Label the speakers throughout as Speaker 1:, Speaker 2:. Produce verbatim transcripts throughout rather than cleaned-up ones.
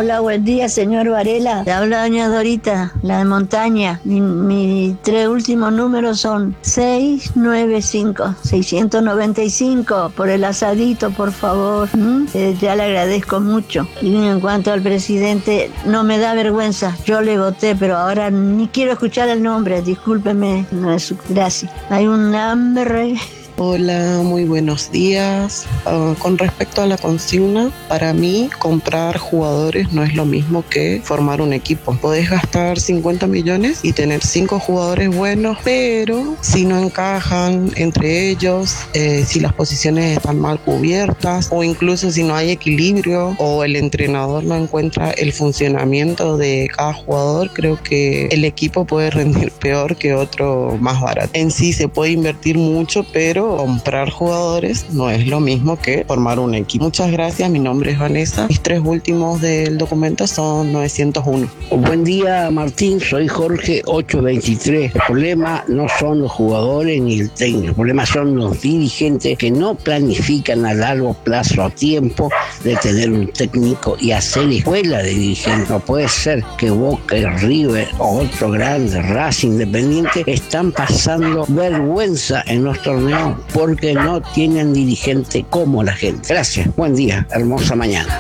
Speaker 1: Hola, buen día, señor Varela. Te habla doña Dorita, la de Montaña. Mi, mis tres últimos números son seis nueve cinco, seiscientos noventa y cinco. Por el asadito, por favor. ¿Mm? Eh, ya le agradezco mucho. Y en cuanto al presidente, no me da vergüenza. Yo le voté, pero ahora ni quiero escuchar el nombre. Discúlpeme. No es su... Gracias. Hay un hambre.
Speaker 2: Hola, muy buenos días. Uh, con respecto a la consigna, para mí comprar jugadores no es lo mismo que formar un equipo. Podés gastar cincuenta millones y tener cinco jugadores buenos, pero si no encajan entre ellos, eh, si las posiciones están mal cubiertas o incluso si no hay equilibrio o el entrenador no encuentra el funcionamiento de cada jugador, creo que el equipo puede rendir peor que otro más barato. En sí se puede invertir mucho, pero comprar jugadores no es lo mismo que formar un equipo. Muchas gracias, mi nombre es Vanessa. Mis tres últimos del documento son novecientos uno.
Speaker 3: Buen día, Martín, soy Jorge ochocientos veintitrés. El problema no son los jugadores ni el técnico, el problema son los dirigentes que no planifican a largo plazo, a tiempo de tener un técnico y hacer escuela de dirigentes. No puede ser que Boca, River o otro grande, Racing, Independiente, están pasando vergüenza en los torneos porque no tienen dirigente como la gente. Gracias, buen día, hermosa mañana.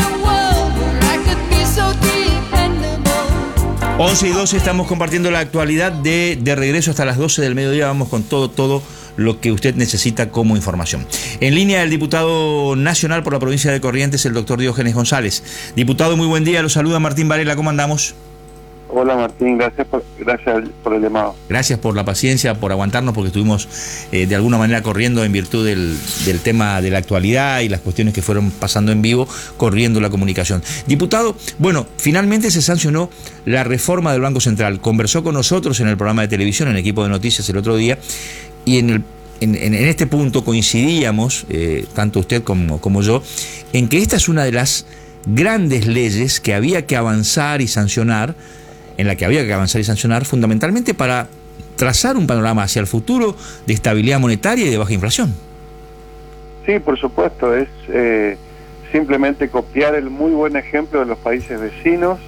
Speaker 4: once y doce estamos compartiendo la actualidad de, de regreso hasta las doce del mediodía. Vamos con todo, todo lo que usted necesita como información. En línea el diputado nacional por la provincia de Corrientes, el doctor Diógenes González. Diputado, muy buen día, lo saluda Martín Varela, ¿cómo andamos?
Speaker 5: Hola Martín, gracias por, gracias por el llamado.
Speaker 4: Gracias por la paciencia, por aguantarnos, porque estuvimos eh, de alguna manera corriendo en virtud del, del tema de la actualidad y las cuestiones que fueron pasando en vivo, corriendo la comunicación. Diputado, bueno, finalmente se sancionó la reforma del Banco Central. Conversó con nosotros en el programa de televisión, en el equipo de noticias el otro día, y en el En, en, en este punto coincidíamos, eh, tanto usted como, como yo, en que esta es una de las grandes leyes que había que avanzar y sancionar, en la que había que avanzar y sancionar fundamentalmente para trazar un panorama hacia el futuro de estabilidad monetaria y de baja inflación.
Speaker 5: Sí, por supuesto, es eh, simplemente copiar el muy buen ejemplo de los países vecinos.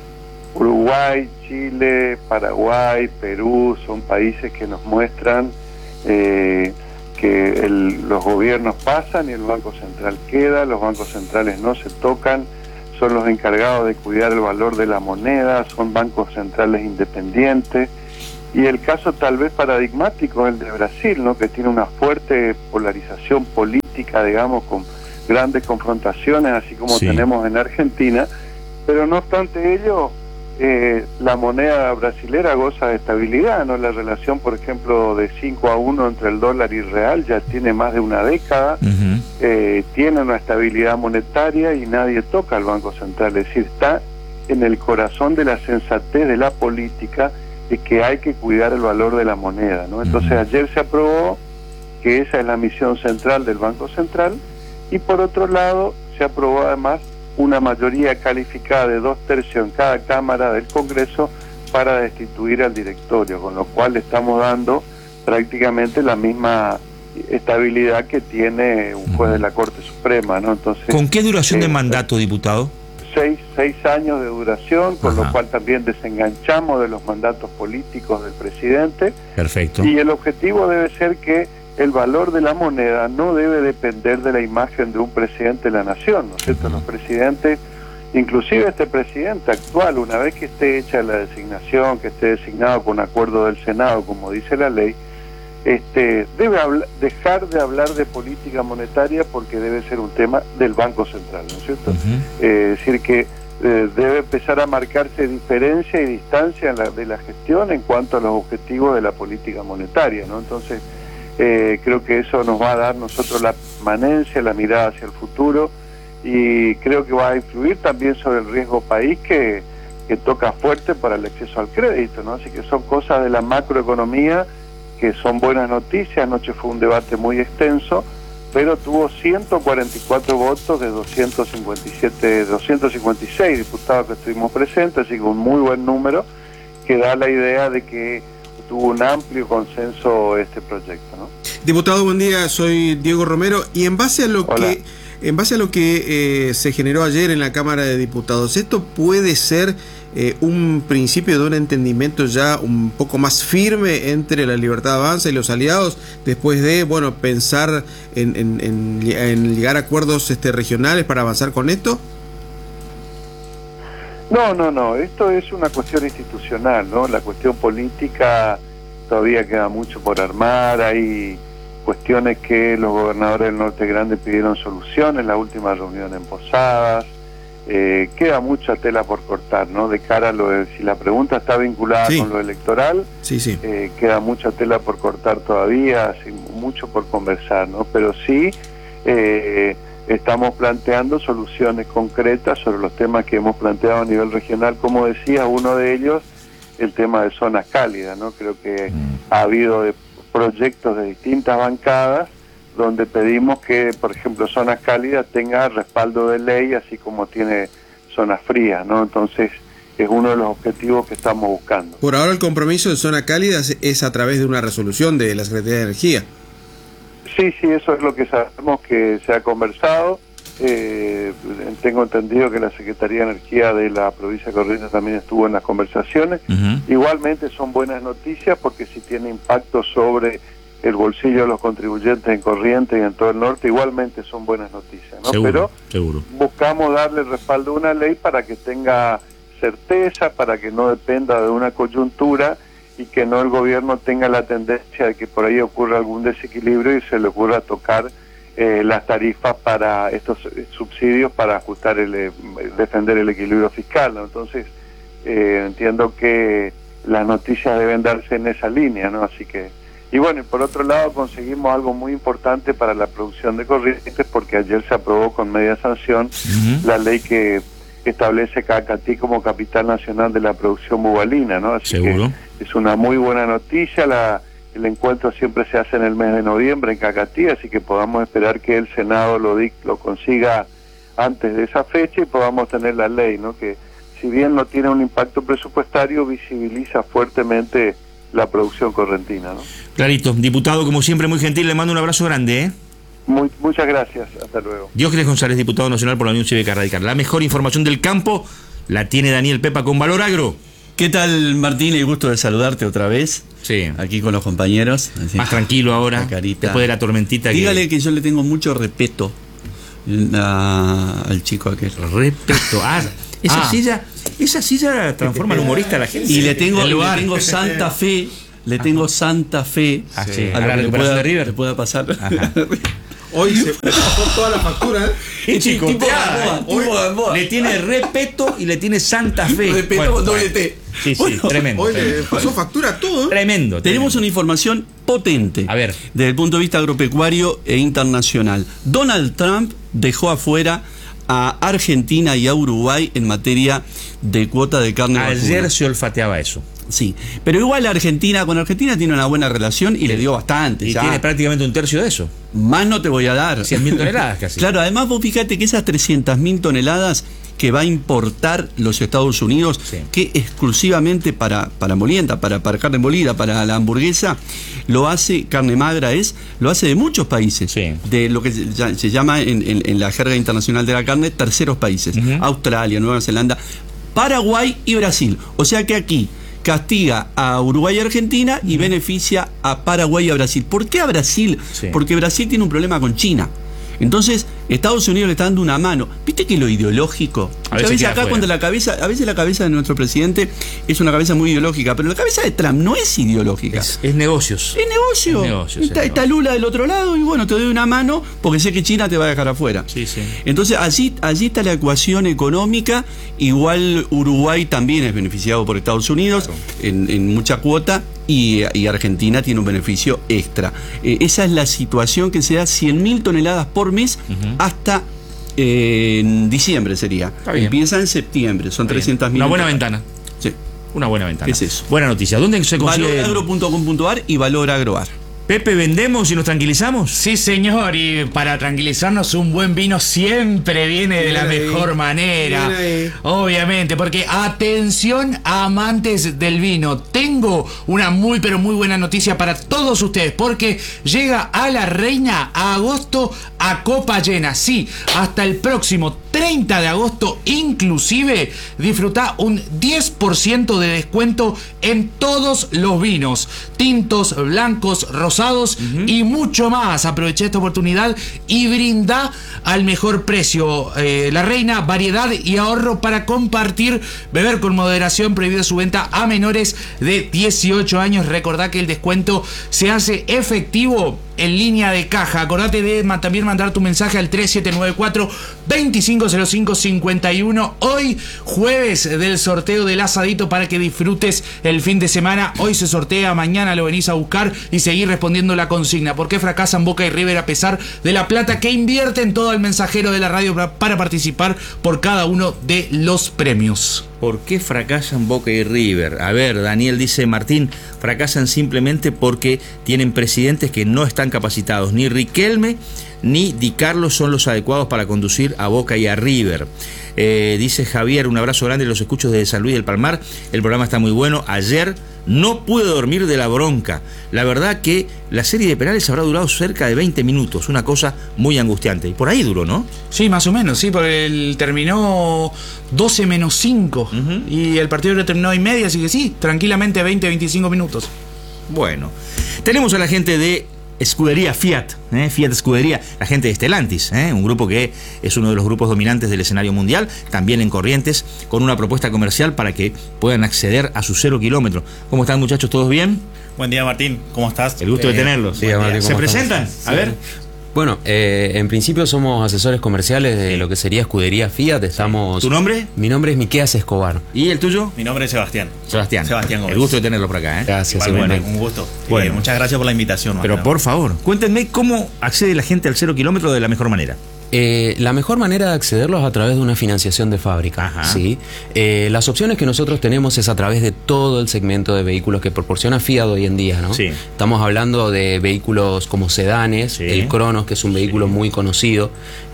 Speaker 5: Uruguay, Chile, Paraguay, Perú, son países que nos muestran Eh, que el, los gobiernos pasan y el Banco Central queda, los bancos centrales no se tocan, son los encargados de cuidar el valor de la moneda, son bancos centrales independientes, y el caso tal vez paradigmático es el de Brasil, ¿no?, que tiene una fuerte polarización política, digamos, con grandes confrontaciones, así como sí. tenemos en Argentina, pero no obstante ello, Eh, la moneda brasilera goza de estabilidad, ¿no? La relación, por ejemplo, de cinco a uno entre el dólar y el real ya tiene más de una década, uh-huh. eh, tiene una estabilidad monetaria y nadie toca al Banco Central, es decir, está en el corazón de la sensatez de la política de que hay que cuidar el valor de la moneda, ¿no? Entonces uh-huh. ayer se aprobó que esa es la misión central del Banco Central, y por otro lado se aprobó además una mayoría calificada de dos tercios en cada cámara del Congreso para destituir al directorio, con lo cual estamos dando prácticamente la misma estabilidad que tiene un juez de la Corte Suprema, ¿no? Entonces,
Speaker 4: ¿con qué duración
Speaker 5: eh,
Speaker 4: de mandato, diputado?
Speaker 5: Seis, seis años de duración, con
Speaker 4: Ajá.
Speaker 5: lo cual también desenganchamos de los mandatos políticos del presidente.
Speaker 4: Perfecto.
Speaker 5: Y el objetivo debe ser que el valor de la moneda no debe depender de la imagen de un presidente de la nación, ¿no es cierto? Los presidentes, inclusive este presidente actual, una vez que esté hecha la designación, que esté designado con acuerdo del Senado, como dice la ley, este, debe habla, dejar de hablar de política monetaria porque debe ser un tema del Banco Central, ¿no es cierto? Uh-huh. eh, es decir, que eh, debe empezar a marcarse diferencia y distancia en la, de la gestión en cuanto a los objetivos de la política monetaria, ¿no? Entonces, Eh, creo que eso nos va a dar nosotros la permanencia, la mirada hacia el futuro, y creo que va a influir también sobre el riesgo país que, que toca fuerte para el acceso al crédito, ¿no? Así que son cosas de la macroeconomía que son buenas noticias. Anoche fue un debate muy extenso, pero tuvo ciento cuarenta y cuatro votos de doscientos cincuenta y siete, doscientos cincuenta y seis diputados que estuvimos presentes, así que un muy buen número que da la idea de que tuvo un amplio consenso este proyecto, ¿no?
Speaker 6: Diputado, buen día, soy Diego Romero, y en base a lo
Speaker 5: Hola.
Speaker 6: que en base a lo que eh, se generó ayer en la Cámara de Diputados, ¿esto puede ser eh, un principio de un entendimiento ya un poco más firme entre la Libertad Avanza y los aliados, después de, bueno, pensar en, en, en, en llegar a acuerdos este, regionales para avanzar con esto?
Speaker 5: No, no, no, esto es una cuestión institucional, ¿no? La cuestión política todavía queda mucho por armar, hay cuestiones que los gobernadores del Norte Grande pidieron solución en la última reunión en Posadas, eh, queda mucha tela por cortar, ¿no? De cara a lo de, si la pregunta está vinculada sí. con lo electoral,
Speaker 6: sí, sí.
Speaker 5: Eh, queda mucha tela por cortar todavía, así, mucho por conversar, ¿no? Pero sí, eh, estamos planteando soluciones concretas sobre los temas que hemos planteado a nivel regional. Como decía, uno de ellos, el tema de zonas cálidas, ¿no? Creo que mm. ha habido de proyectos de distintas bancadas donde pedimos que, por ejemplo, zonas cálidas tenga respaldo de ley, así como tiene zonas frías, ¿no? Entonces, es uno de los objetivos que estamos buscando.
Speaker 6: Por ahora el compromiso de zona cálida es a través de una resolución de la Secretaría de Energía.
Speaker 5: Sí, sí, eso es lo que sabemos que se ha conversado. Eh, tengo entendido que la Secretaría de Energía de la provincia de Corrientes también estuvo en las conversaciones. Uh-huh. Igualmente son buenas noticias porque si tiene impacto sobre el bolsillo de los contribuyentes en Corrientes y en todo el norte, igualmente son buenas noticias, ¿no?
Speaker 4: Seguro,
Speaker 5: Pero
Speaker 4: seguro.
Speaker 5: buscamos darle respaldo a una ley para que tenga certeza, para que no dependa de una coyuntura y que no el gobierno tenga la tendencia de que por ahí ocurra algún desequilibrio y se le ocurra tocar eh, las tarifas para estos subsidios para ajustar el eh, defender el equilibrio fiscal, ¿no? Entonces eh, entiendo que las noticias deben darse en esa línea, ¿no? Así que, y bueno, y por otro lado conseguimos algo muy importante para la producción de Corrientes, porque ayer se aprobó con media sanción uh-huh. la ley que establece Cacatí como capital nacional de la producción bubalina, ¿no? Así ¿Seguro? que es una muy buena noticia. La, el encuentro siempre se hace en el mes de noviembre en Cacatí, así que podamos esperar que el Senado lo, lo consiga antes de esa fecha y podamos tener la ley, ¿no? Que si bien no tiene un impacto presupuestario, visibiliza fuertemente la producción correntina, ¿no?
Speaker 4: Clarito. Diputado, como siempre, muy gentil, le mando un abrazo grande, ¿eh?
Speaker 5: Muy, muchas gracias, hasta luego.
Speaker 4: Diógenes González, diputado nacional por la Unión Cívica Radical. La mejor información del campo la tiene Daniel Pepa con Valor Agro.
Speaker 7: ¿Qué tal, Martín? El gusto de saludarte otra vez.
Speaker 4: Sí.
Speaker 7: Aquí con los compañeros. Así,
Speaker 4: más tranquilo ahora, después de la tormentita.
Speaker 7: Dígale que... que yo le tengo mucho respeto a, al chico aquel.
Speaker 4: Respeto. Ah, esa
Speaker 7: ah.
Speaker 4: silla, esa silla transforma en humorista a la gente.
Speaker 7: Y le tengo, le tengo santa fe, le tengo Ajá. santa fe
Speaker 4: ah, sí.
Speaker 7: a,
Speaker 4: a la recuperación
Speaker 7: pueda,
Speaker 4: de River.
Speaker 7: Le pueda pasar.
Speaker 6: Hoy se pasó toda la factura, ¿eh?
Speaker 4: Y chico, tipo Gamboa, hoy tipo Gamboa. Le tiene respeto y le tiene santa fe.
Speaker 7: Respeto
Speaker 4: bueno,
Speaker 7: con doble T.
Speaker 4: Sí, sí, bueno, tremendo.
Speaker 6: Hoy
Speaker 4: tremendo.
Speaker 6: le pasó factura todo.
Speaker 4: Tremendo.
Speaker 7: Tenemos
Speaker 4: tremendo.
Speaker 7: una información potente.
Speaker 4: A ver.
Speaker 7: Desde el punto de vista agropecuario e internacional. Donald Trump dejó afuera a Argentina y a Uruguay en materia de cuota de carne vacuna.
Speaker 4: Ayer se olfateaba eso.
Speaker 7: Sí, pero igual Argentina, con Argentina tiene una buena relación y sí. le dio bastante.
Speaker 4: Y
Speaker 7: ya.
Speaker 4: tiene prácticamente un tercio de eso.
Speaker 7: Más no te voy a dar.
Speaker 4: cien mil toneladas casi.
Speaker 7: Claro, además vos fíjate que esas trescientas mil toneladas que va a importar los Estados Unidos, sí. que exclusivamente para, para molienda, para, para carne molida, para la hamburguesa, lo hace, carne magra es, lo hace de muchos países,
Speaker 4: sí.
Speaker 7: de lo que se, se llama en, en, en la jerga internacional de la carne, terceros países, uh-huh. Australia, Nueva Zelanda, Paraguay y Brasil. O sea que aquí castiga a Uruguay y Argentina y uh-huh. beneficia a Paraguay y a Brasil. ¿Por qué a Brasil? Sí. Porque Brasil tiene un problema con China. Entonces, Estados Unidos le está dando una mano. ¿Viste que lo ideológico? A veces, veces acá cuando la cabeza, a veces la cabeza de nuestro presidente es una cabeza muy ideológica, pero la cabeza de Trump no es ideológica.
Speaker 4: Es, es negocios.
Speaker 7: Es negocio. Es negocios, está, es está Lula del otro lado y bueno, te doy una mano porque sé que China te va a dejar afuera.
Speaker 4: Sí, sí.
Speaker 7: Entonces, allí, allí está la ecuación económica. Igual Uruguay también es beneficiado por Estados Unidos, claro. en, en mucha cuota. Y, y Argentina tiene un beneficio extra. Eh, esa es la situación que se da cien mil toneladas por mes uh-huh. hasta eh, en diciembre sería. Empieza en septiembre, son trescientas mil.
Speaker 4: Una buena ventana.
Speaker 7: Sí.
Speaker 4: Una buena ventana.
Speaker 7: Es eso.
Speaker 4: Buena noticia. ¿Dónde se consigue?
Speaker 7: valor agro punto com punto a r y Valor Agroar.
Speaker 4: Pepe, ¿vendemos y nos tranquilizamos?
Speaker 8: Sí, señor, y para tranquilizarnos un buen vino siempre viene de la mejor manera. Obviamente, porque atención amantes del vino, tengo una muy pero muy buena noticia para todos ustedes, porque llega a La Reina a agosto a copa llena. Sí, hasta el próximo treinta de agosto inclusive disfruta un diez por ciento de descuento en todos los vinos, tintos, blancos, rosados Uh-huh. y mucho más. Aprovecha esta oportunidad y brinda al mejor precio. eh, La Reina, variedad y ahorro para compartir. Beber con moderación. Prohibida su venta a menores de dieciocho años. Recordá que el descuento se hace efectivo en línea de caja. Acordate de ma- también mandar tu mensaje al tres siete nueve cuatro, dos cinco cero cinco, cinco uno. Hoy, jueves del sorteo del asadito para que disfrutes el fin de semana. Hoy se sortea, mañana lo venís a buscar y seguir respondiendo la consigna. ¿Por qué fracasan Boca y River a pesar de la plata que invierten todo el mensajero de la radio para, para participar por cada uno de los premios?
Speaker 4: ¿Por qué fracasan Boca y River? A ver, Daniel dice, Martín, fracasan simplemente porque tienen presidentes que no están capacitados. Ni Riquelme ni Di Carlo son los adecuados para conducir a Boca y a River. Eh, dice Javier, un abrazo grande, los escucho desde San Luis del Palmar. El programa está muy bueno. Ayer no pude dormir de la bronca. La verdad que la serie de penales habrá durado cerca de veinte minutos, una cosa muy angustiante. Y por ahí duró, ¿no?
Speaker 8: Sí, más o menos, sí, porque él terminó doce menos cinco uh-huh. y el partido lo terminó y media, así que sí, tranquilamente veinte, veinticinco minutos.
Speaker 4: Bueno, tenemos a la gente de Escudería Fiat, ¿eh? Fiat Escudería, la gente de Stellantis, ¿eh? Un grupo que es uno de los grupos dominantes del escenario mundial, también en Corrientes, con una propuesta comercial para que puedan acceder a su cero kilómetro. ¿Cómo están, muchachos? ¿Todos bien?
Speaker 9: Buen día, Martín, ¿cómo estás?
Speaker 4: El gusto eh, de tenerlos.
Speaker 9: Sí, Martín,
Speaker 4: ¿Se presentan?
Speaker 9: Sí.
Speaker 4: A ver.
Speaker 10: Bueno, eh, en principio somos asesores comerciales de lo que sería Escudería Fiat. Estamos.
Speaker 4: ¿Tu nombre?
Speaker 10: Mi nombre es Miqueas Escobar.
Speaker 4: ¿Y el tuyo?
Speaker 9: Mi nombre es Sebastián.
Speaker 4: Sebastián.
Speaker 9: Sebastián Gómez.
Speaker 4: El gusto de tenerlo por acá, ¿eh?
Speaker 10: Gracias,
Speaker 9: bueno, un gusto. Bueno, eh, muchas gracias por la invitación.
Speaker 4: Pero Martín, por favor, cuéntenme cómo accede la gente al cero kilómetro de la mejor manera.
Speaker 10: Eh, la mejor manera de accederlo es a través de una financiación de fábrica. ¿Sí? Eh, las opciones que nosotros tenemos es a través de todo el segmento de vehículos que proporciona Fiat hoy en día, ¿no?
Speaker 4: Sí.
Speaker 10: Estamos hablando de vehículos como sedanes, sí. El Cronos, que es un vehículo sí. muy conocido.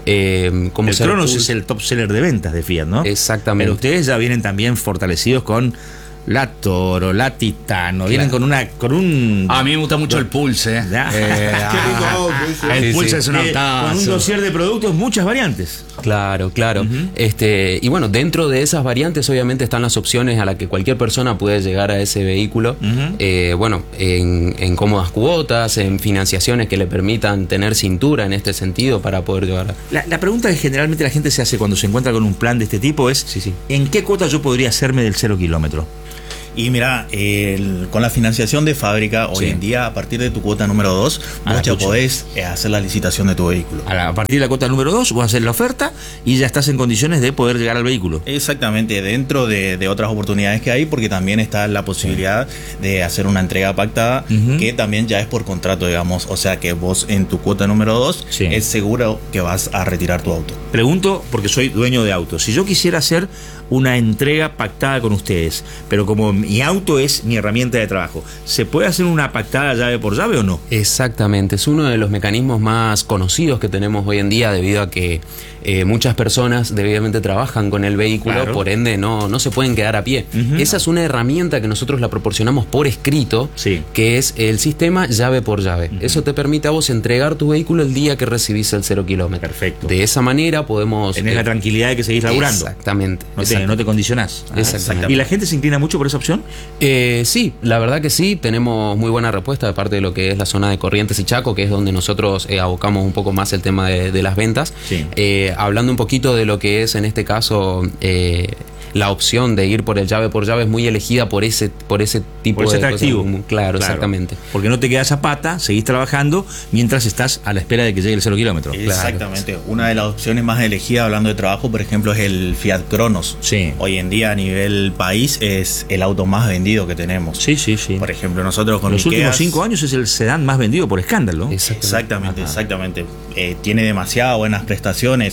Speaker 10: Eh, como
Speaker 4: el Cronos es el top seller de ventas de Fiat, ¿no?
Speaker 10: Exactamente.
Speaker 4: Pero ustedes ya vienen también fortalecidos con la Toro, la Titano, vienen claro. con una con un...
Speaker 8: A mí me gusta mucho el Pulse. ¿eh?
Speaker 4: Eh,
Speaker 8: ah, el sí, Pulse sí. es una
Speaker 4: eh, Con un dossier de productos, muchas variantes.
Speaker 10: Claro, claro. Uh-huh. este Y bueno, dentro de esas variantes obviamente están las opciones a las que cualquier persona puede llegar a ese vehículo. Uh-huh. eh, bueno, en, en cómodas cuotas, en financiaciones que le permitan tener cintura en este sentido para poder llevar.
Speaker 4: La, la pregunta que generalmente la gente se hace cuando se encuentra con un plan de este tipo es
Speaker 10: sí, sí.
Speaker 4: ¿en qué cuota yo podría hacerme del cero kilómetro?
Speaker 9: Y mira, el, con la financiación de fábrica, hoy sí. en día, a partir de tu cuota número dos, ah, vos ya podés eh, hacer la licitación de tu vehículo.
Speaker 4: A, la, a partir de la cuota número dos, vos haces la oferta y ya estás en condiciones de poder llegar al vehículo.
Speaker 9: Exactamente, dentro de, de otras oportunidades que hay, porque también está la posibilidad sí. de hacer una entrega pactada, uh-huh. que también ya es por contrato, digamos. O sea que vos en tu cuota número dos sí. es seguro que vas a retirar tu auto.
Speaker 4: Pregunto, porque soy dueño de autos, si yo quisiera hacer una entrega pactada con ustedes, pero como mi auto es mi herramienta de trabajo, ¿se puede hacer una pactada llave por llave o no?
Speaker 10: Exactamente, es uno de los mecanismos más conocidos que tenemos hoy en día debido a que eh, muchas personas debidamente trabajan con el vehículo, claro. por ende no, no se pueden quedar a pie. Uh-huh. Esa es una herramienta que nosotros la proporcionamos por escrito,
Speaker 4: sí.
Speaker 10: que es el sistema llave por llave. Uh-huh. Eso te permite a vos entregar tu vehículo el día que recibís el cero kilómetro.
Speaker 4: Perfecto.
Speaker 10: De esa manera podemos...
Speaker 4: Tenés eh, la tranquilidad de que seguís laburando.
Speaker 10: Exactamente.
Speaker 4: No te, no te condicionás.
Speaker 10: Ah, exactamente.
Speaker 4: ¿Y la gente se inclina mucho por esa opción?
Speaker 10: Eh, sí, la verdad que sí. Tenemos muy buena respuesta de parte de lo que es la zona de Corrientes y Chaco, que es donde nosotros eh, abocamos un poco más el tema de, de las ventas.
Speaker 4: Sí.
Speaker 10: Eh, hablando un poquito de lo que es en este caso... Eh, la opción de ir por el llave por llave es muy elegida por ese por ese tipo
Speaker 4: por ese
Speaker 10: de
Speaker 4: atractivo.
Speaker 10: Cosas. Claro, claro, exactamente.
Speaker 4: Porque no te quedas a pata, seguís trabajando mientras estás a la espera de que llegue el cero kilómetro.
Speaker 9: Exactamente. Claro. Una de las opciones más elegidas hablando de trabajo, por ejemplo, es el Fiat Cronos.
Speaker 4: Sí.
Speaker 9: Hoy en día a nivel país es el auto más vendido que tenemos.
Speaker 4: Sí, sí, sí.
Speaker 9: Por ejemplo, nosotros con
Speaker 4: los
Speaker 9: Miqueas,
Speaker 4: últimos cinco años es el sedán más vendido por escándalo.
Speaker 9: Exactamente, exactamente. exactamente. Eh, tiene demasiadas buenas prestaciones.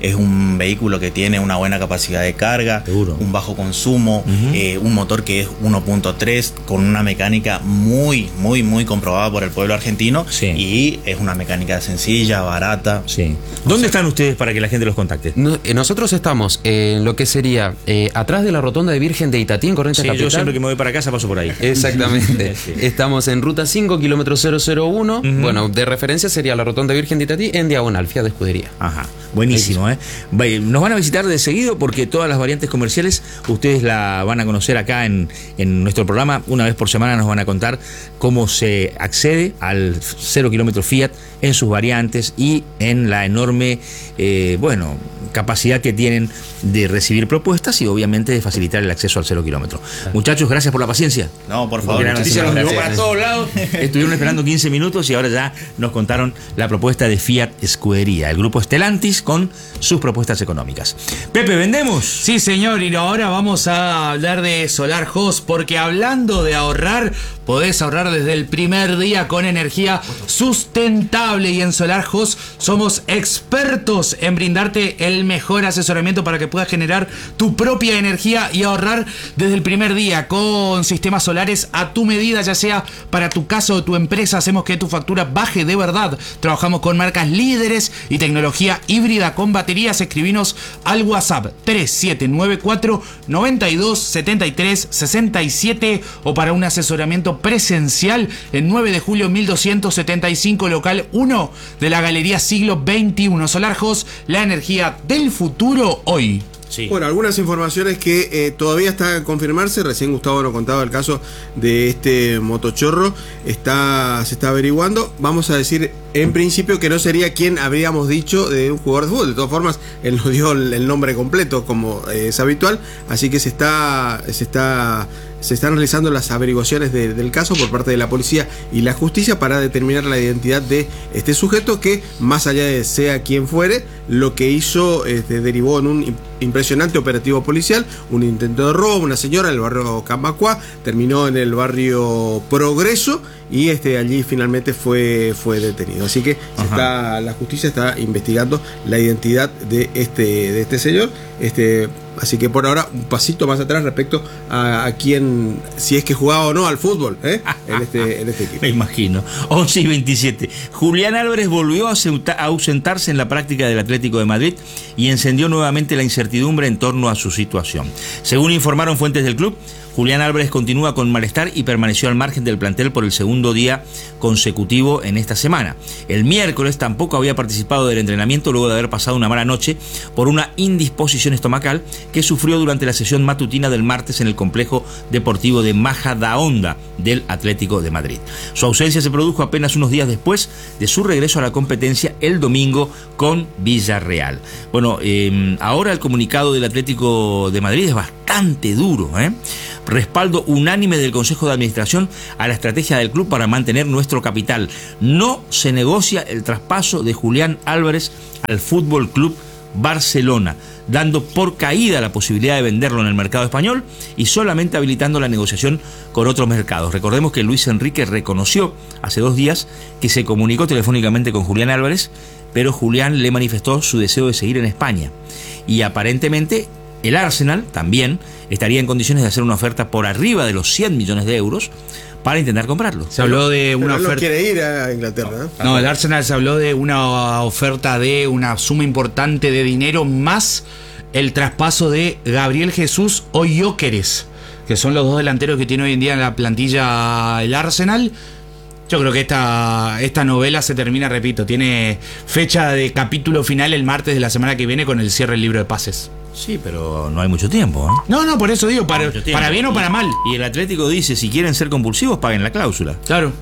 Speaker 9: es un vehículo que tiene una buena capacidad de carga, seguro, un bajo consumo, uh-huh. eh, un motor que es uno punto tres con una mecánica muy, muy, muy comprobada por el pueblo argentino, sí. y es una mecánica sencilla, barata.
Speaker 4: Sí. ¿Dónde o sea, están ustedes para que la gente los contacte?
Speaker 10: No, eh, nosotros estamos en lo que sería eh, atrás de la rotonda de Virgen de Itatí, en Corrientes
Speaker 4: sí,
Speaker 10: Capital.
Speaker 4: Yo siempre que me voy para casa paso por ahí.
Speaker 10: Exactamente. Sí. Estamos en ruta cinco, kilómetro cero cero uno. Uh-huh. Bueno, de referencia sería la rotonda de Virgen de Itatí en diagonal, Fiat Escudería.
Speaker 4: Ajá. Buenísimo, ¿eh? Nos van a visitar de seguido porque todas las variantes comerciales ustedes la van a conocer acá en, en nuestro programa. Una vez por semana nos van a contar cómo se accede al cero kilómetro Fiat en sus variantes y en la enorme, eh, bueno, capacidad que tienen de recibir propuestas y obviamente de facilitar el acceso al cero kilómetro. Muchachos, gracias por la paciencia.
Speaker 9: No, por favor.
Speaker 4: Porque la noticia nos llevó para todos lados. Estuvieron esperando quince minutos y ahora ya nos contaron la propuesta de Fiat Escudería, el grupo Stellantis con sus propuestas económicas. Pepe, ¿vendemos?
Speaker 8: Sí, señor, y ahora vamos a hablar de Solar Host, porque hablando de ahorrar, podés ahorrar desde el primer día con energía sustentable, y en Solar Host somos expertos en brindarte el mejor asesoramiento para que puedas generar tu propia energía y ahorrar desde el primer día con sistemas solares a tu medida, ya sea para tu casa o tu empresa. Hacemos que tu factura baje de verdad. Trabajamos con marcas líderes y tecnología híbrida con baterías. Escribinos al WhatsApp tres siete nueve cuatro, nueve dos, siete tres, seis siete o para un asesoramiento presencial en nueve de julio mil doscientos setenta y cinco, local uno de la Galería Siglo veintiuno. Solar Host, la energía del futuro hoy.
Speaker 6: Sí. Bueno, algunas informaciones que eh, todavía está a confirmarse. Recién Gustavo nos contaba el caso de este motochorro. Está, se está averiguando. Vamos a decir en principio que no sería quien habríamos dicho de un jugador de fútbol. De todas formas, él nos dio el, el nombre completo como eh, es habitual. Así que se está, se está, se están realizando las averiguaciones de, del caso por parte de la policía y la justicia para determinar la identidad de este sujeto que, más allá de sea quien fuere, lo que hizo este, derivó en un impresionante operativo policial, un intento de robo, una señora en el barrio Cambacuá, terminó en el barrio Progreso y este allí finalmente fue, fue detenido. Así que está, la justicia está investigando la identidad de este, de este señor. Este, así que por ahora un pasito más atrás respecto a, a quién, si es que jugaba o no al fútbol, ¿eh? en, este, en este equipo.
Speaker 4: Me imagino. once y veintisiete. Julián Álvarez volvió a ausentarse en la práctica del Atlético de Madrid y encendió nuevamente la incertidumbre en torno a su situación. Según informaron fuentes del club, Julián Álvarez continúa con malestar y permaneció al margen del plantel por el segundo día consecutivo en esta semana. El miércoles tampoco había participado del entrenamiento luego de haber pasado una mala noche por una indisposición estomacal que sufrió durante la sesión matutina del martes en el complejo deportivo de Majadahonda del Atlético de Madrid. Su ausencia se produjo apenas unos días después de su regreso a la competencia el domingo con Villarreal. Bueno, eh, ahora el comunicado del Atlético de Madrid es bastante duro, ¿eh? Respaldo unánime del Consejo de Administración a la estrategia del club para mantener nuestro capital. No se negocia el traspaso de Julián Álvarez al Fútbol Club Barcelona, dando por caída la posibilidad de venderlo en el mercado español y solamente habilitando la negociación con otros mercados. Recordemos que Luis Enrique reconoció hace dos días que se comunicó telefónicamente con Julián Álvarez, pero Julián le manifestó su deseo de seguir en España y aparentemente el Arsenal también estaría en condiciones de hacer una oferta por arriba de los cien millones de euros para intentar comprarlo.
Speaker 8: Se habló de una
Speaker 6: pero
Speaker 8: oferta.
Speaker 6: No quiere ir a Inglaterra. ¿eh?
Speaker 8: No, el Arsenal se habló de una oferta de una suma importante de dinero más el traspaso de Gabriel Jesús o Gyökeres, que son los dos delanteros que tiene hoy en día en la plantilla el Arsenal. Yo creo que esta, esta novela se termina, repito, tiene fecha de capítulo final el martes de la semana que viene con el cierre del libro de pases.
Speaker 4: Sí, pero no hay mucho tiempo, ¿eh?
Speaker 8: No, no, por eso digo, para, para bien o para mal.
Speaker 4: Y el Atlético dice, si quieren ser compulsivos, paguen la cláusula.
Speaker 8: Claro.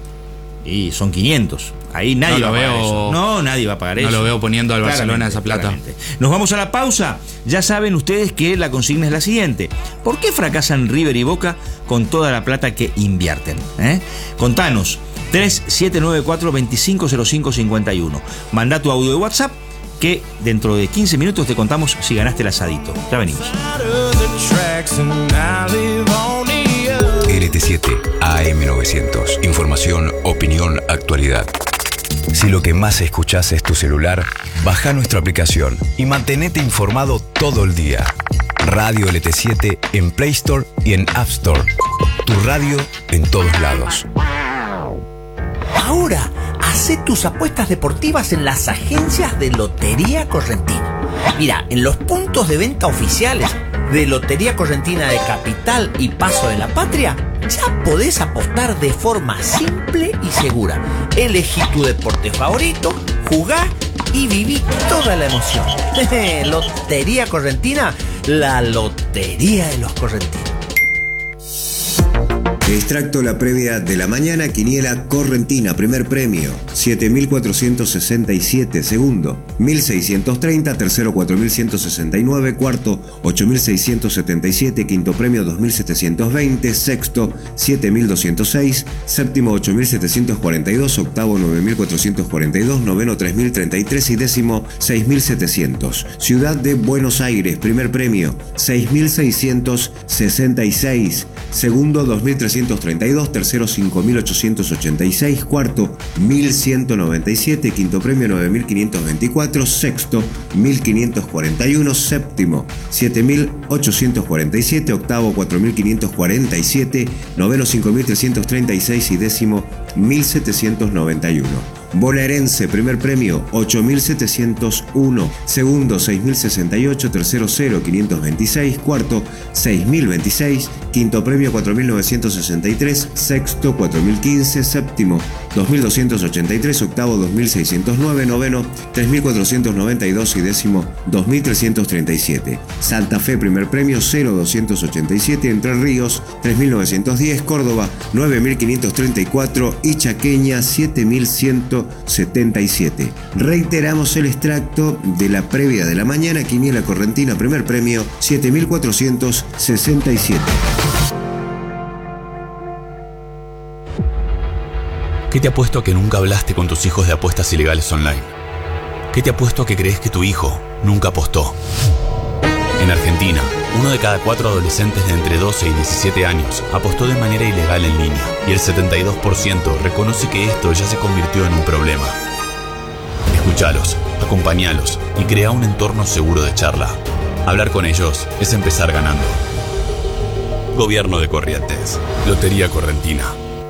Speaker 4: Y son quinientos. Ahí nadie
Speaker 8: no
Speaker 4: va a pagar
Speaker 8: veo,
Speaker 4: eso. No, nadie va a pagar
Speaker 8: no
Speaker 4: eso.
Speaker 8: No lo veo poniendo al Barcelona esa plata.
Speaker 4: Claramente. Nos vamos a la pausa. Ya saben ustedes que la consigna es la siguiente. ¿Por qué fracasan River y Boca con toda la plata que invierten? ¿Eh? Contanos. tres siete nueve cuatro, dos cinco cero cinco cinco uno. Manda tu audio de WhatsApp que dentro de quince minutos te contamos si ganaste el asadito. Ya venimos.
Speaker 11: L T siete A M novecientos. Información, opinión, actualidad. Si lo que más escuchás es tu celular, baja nuestra aplicación y mantenete informado todo el día. Radio L T siete en Play Store y en App Store. Tu radio en todos lados.
Speaker 12: Ahora, hacé tus apuestas deportivas en las agencias de Lotería Correntina. Mira, en los puntos de venta oficiales de Lotería Correntina de Capital y Paso de la Patria, ya podés apostar de forma simple y segura. Elegí tu deporte favorito, jugá y viví toda la emoción. Lotería Correntina, la lotería de los correntinos.
Speaker 13: Extracto la previa de la mañana, quiniela correntina, primer premio, siete mil cuatrocientos sesenta y siete, segundo, mil seiscientos treinta, tercero, cuatro mil ciento sesenta y nueve, cuarto, ocho mil seiscientos setenta y siete, quinto premio, dos mil setecientos veinte, sexto, siete mil doscientos seis, séptimo, ocho mil setecientos cuarenta y dos, octavo, nueve mil cuatrocientos cuarenta y dos, noveno, tres mil treinta y tres y décimo, seis mil setecientos. Ciudad de Buenos Aires, primer premio, seis mil seiscientos sesenta y seis, segundo, dos mil trescientos treinta y dos, tercero, cinco mil ochocientos ochenta y seis, cuarto, mil ciento noventa y siete, quinto premio, nueve mil quinientos veinticuatro, sexto, mil quinientos cuarenta y uno, séptimo, siete mil ochocientos cuarenta y siete, octavo, cuatro mil quinientos cuarenta y siete, noveno, cinco mil trescientos treinta y seis y décimo, mil setecientos noventa y uno. Bonaerense, primer premio, ocho mil setecientos uno, segundo, seis mil sesenta y ocho, tercero, cero, quinientos veintiséis, cuarto, seis mil veintiséis, quinto premio, cuatro mil novecientos sesenta y tres, sexto, cuatro mil quince, séptimo, dos mil doscientos ochenta y tres, octavo, dos mil seiscientos nueve, noveno, tres mil cuatrocientos noventa y dos y décimo, dos mil trescientos treinta y siete. Santa Fe, primer premio, cero, doscientos ochenta y siete, Entre Ríos, tres mil novecientos diez, Córdoba, nueve mil quinientos treinta y cuatro y Chaqueña, siete mil ciento setenta y siete. Reiteramos el extracto de la previa de la mañana, quiniela correntina, primer premio, siete mil cuatrocientos sesenta y siete.
Speaker 14: ¿Qué te apuesto a que nunca hablaste con tus hijos de apuestas ilegales online? ¿Qué te apuesto a que crees que tu hijo nunca apostó? En Argentina, uno de cada cuatro adolescentes de entre doce y diecisiete años apostó de manera ilegal en línea y el setenta y dos por ciento reconoce que esto ya se convirtió en un problema. Escuchalos, acompañalos y crea un entorno seguro de charla. Hablar con ellos es empezar ganando. Gobierno de Corrientes. Lotería Correntina.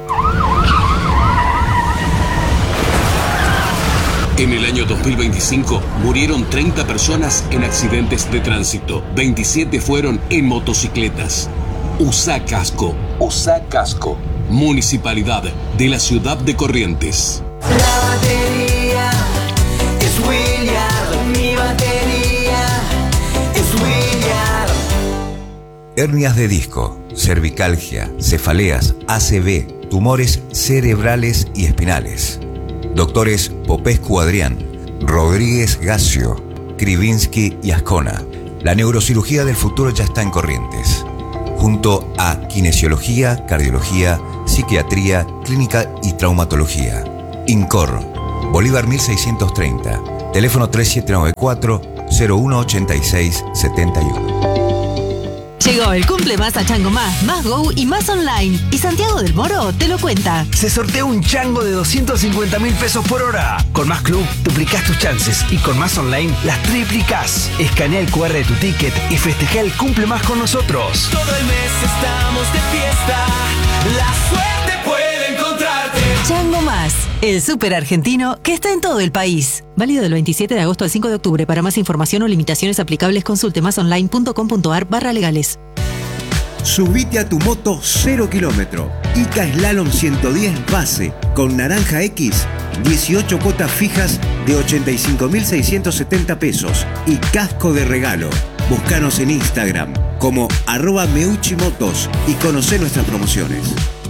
Speaker 15: En el año dos mil veinticinco murieron treinta personas en accidentes de tránsito. veintisiete fueron en motocicletas. Usa casco. Usa casco. Municipalidad de la ciudad de Corrientes.
Speaker 16: La batería es William. Mi batería es William.
Speaker 17: Hernias de disco, cervicalgia, cefaleas, A C V, tumores cerebrales y espinales. Doctores Popescu Adrián, Rodríguez Gacio, Krivinsky y Ascona. La neurocirugía del futuro ya está en Corrientes. Junto a kinesiología, cardiología, psiquiatría, clínica y traumatología. INCOR, Bolívar mil seiscientos treinta. Teléfono tres siete nueve cuatro, cero uno ocho seis siete uno.
Speaker 18: Llegó el cumple más a Chango Más, Más Go y Más Online. Y Santiago del Moro te lo cuenta.
Speaker 19: Se sortea un chango de doscientos cincuenta mil pesos por hora. Con Más Club duplicás tus chances y con Más Online las triplicás. Escanea el cu erre de tu ticket y festeja el cumple más con nosotros.
Speaker 16: Todo el mes estamos de fiesta. La suerte puede encontrarte.
Speaker 18: Chango Más, el súper argentino que está en todo el país. Válido del veintisiete de agosto al cinco de octubre. Para más información o limitaciones aplicables, consulte masonline punto com punto ar barra legales.
Speaker 13: Subite a tu moto cero kilómetro. Ica Slalom ciento diez base con Naranja X, dieciocho cuotas fijas de ochenta y cinco mil seiscientos setenta pesos y casco de regalo. Búscanos en Instagram como arroba meuchimotos y conocé nuestras promociones.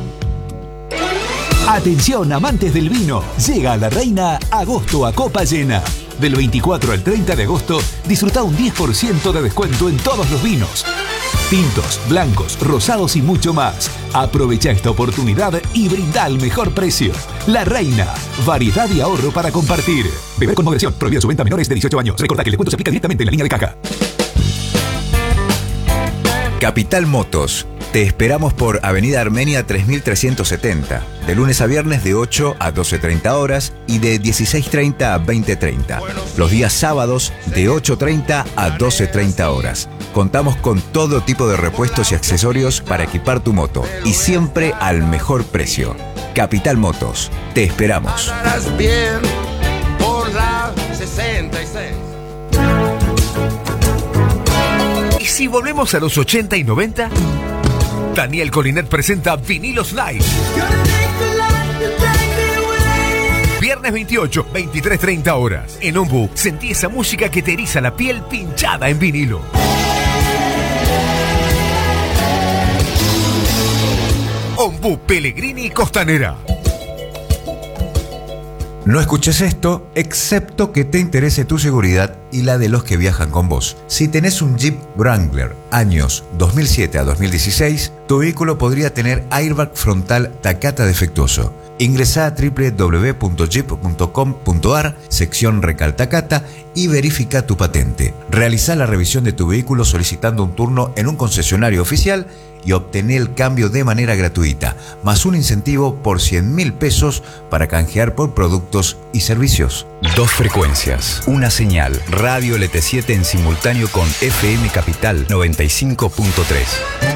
Speaker 20: Atención amantes del vino, llega a La Reina agosto a copa llena. Del veinticuatro al treinta de agosto, disfruta un diez por ciento de descuento en todos los vinos. Tintos, blancos, rosados y mucho más. Aprovecha esta oportunidad y brinda el mejor precio. La Reina, variedad y ahorro para compartir. Beber con moderación, prohibida su venta a menores de dieciocho años. Recordá que el descuento se aplica directamente en la línea de caja.
Speaker 17: Capital Motos, Te esperamos por Avenida Armenia tres mil trescientos setenta, de lunes a viernes de ocho a doce treinta horas y de dieciséis treinta a veinte treinta. Los días sábados de ocho treinta a doce treinta horas. Contamos con todo tipo de repuestos y accesorios para equipar tu moto y siempre al mejor precio. Capital Motos, te esperamos.
Speaker 16: Bien por la sesenta y seis.
Speaker 19: ¿Y si volvemos a los ochenta y noventa? Daniel Colinet presenta Vinilos Live. Viernes veintiocho, veintitrés treinta horas. En Ombu, sentí esa música que te eriza la piel pinchada en vinilo. Ombu, Pellegrini y Costanera.
Speaker 17: No escuches esto, excepto que te interese tu seguridad y la de los que viajan con vos. Si tenés un Jeep Wrangler años dos mil siete a dos mil dieciséis, tu vehículo podría tener airbag frontal Takata defectuoso. Ingresá a doble u doble u doble u punto jeep punto com punto a r, sección Recal Takata, y verifica tu patente. Realizá la revisión de tu vehículo solicitando un turno en un concesionario oficial y obtené el cambio de manera gratuita, más un incentivo por cien mil pesos para canjear por productos y servicios.
Speaker 11: Dos frecuencias, una señal, Radio L T siete en simultáneo con F M Capital noventa y cinco punto tres.